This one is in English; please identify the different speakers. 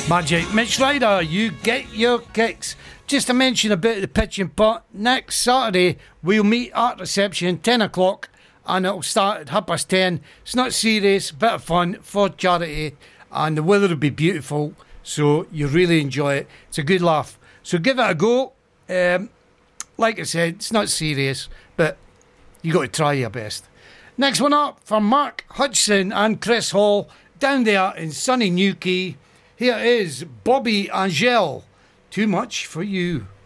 Speaker 1: Magic. Mitch Ryder, you get your kicks. Just to mention about the pitching putt, next Saturday we'll meet at reception 10 o'clock and it'll start at 10:30. It's not serious, bit of fun for charity, and the weather will be beautiful, so you really enjoy it. It's a good laugh, so give it a go. Like I said, it's not serious, but you got to try your best. Next one up from Mark Hudson and Chris Hall down there in sunny Newquay. Here is Bobby Angel, Too Much For You.